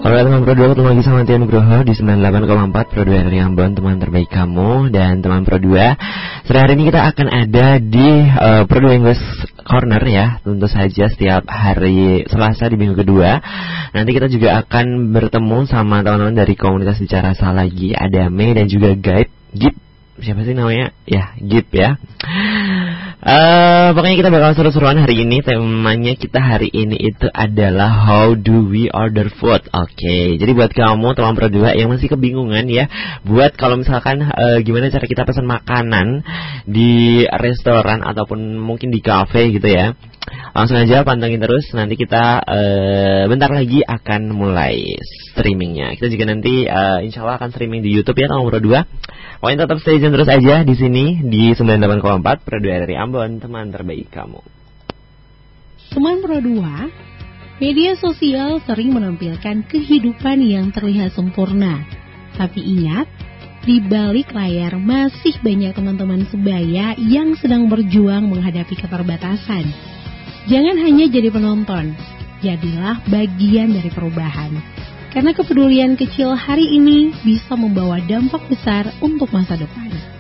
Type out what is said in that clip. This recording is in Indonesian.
Halo teman Pro 2, ketemu lagi sama Tia Nugroho di 98,4 Pro 2 dari Ambon, teman terbaik kamu. Dan teman Pro 2, sore hari ini kita akan ada di Pro 2 English Corner ya. Tentu saja setiap hari Selasa di minggu kedua. Nanti kita juga akan bertemu sama teman-teman dari komunitas Bicara Asal lagi. Ada Mei dan juga Gip. Siapa sih namanya? Ya, Gip ya. Pokoknya kita bakal seru-seruan hari ini. Temanya kita hari ini itu adalah How do we order food? Oke, jadi buat kamu teman Pro 2 yang masih kebingungan ya, buat kalau misalkan gimana cara kita pesan makanan di restoran ataupun mungkin di cafe gitu ya, langsung aja pantengin terus. Nanti kita bentar lagi akan mulai streamingnya. Kita juga nanti insya Allah akan streaming di YouTube ya teman Pro 2. Pokoknya tetap stay tune terus aja di sini di 98,4 Pro 2 dari Ambon, teman terbaik kamu. Teman Pro 2, media sosial sering menampilkan kehidupan yang terlihat sempurna. Tapi ingat, di balik layar masih banyak teman-teman sebaya yang sedang berjuang menghadapi keterbatasan. Jangan hanya jadi penonton, jadilah bagian dari perubahan. Karena kepedulian kecil hari ini bisa membawa dampak besar untuk masa depan.